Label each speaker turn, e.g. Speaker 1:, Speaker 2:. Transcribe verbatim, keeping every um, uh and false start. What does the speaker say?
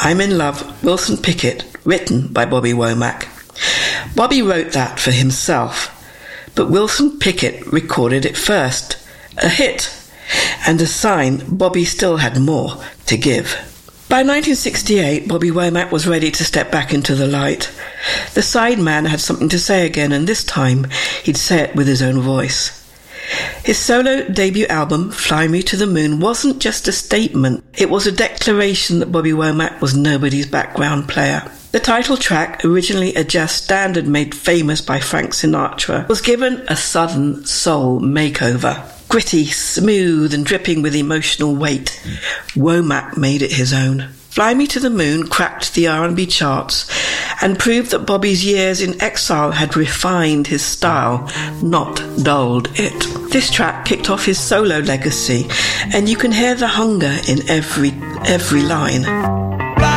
Speaker 1: I'm in Love, Wilson Pickett, written by Bobby Womack. Bobby wrote that for himself, but Wilson Pickett recorded it first, a hit, and a sign Bobby still had more to give. By nineteen sixty-eight, Bobby Womack was ready to step back into the light. The sideman had something to say again, and this time he'd say it with his own voice. His solo debut album, Fly Me to the Moon, wasn't just a statement. It was a declaration that Bobby Womack was nobody's background player. The title track, originally a jazz standard made famous by Frank Sinatra, was given a southern soul makeover. Gritty, smooth, and dripping with emotional weight, Womack made it his own. Fly Me to the Moon cracked the R and B charts and proved that Bobby's years in exile had refined his style, not dulled it. This track kicked off his solo legacy, and you can hear the hunger in every, every line.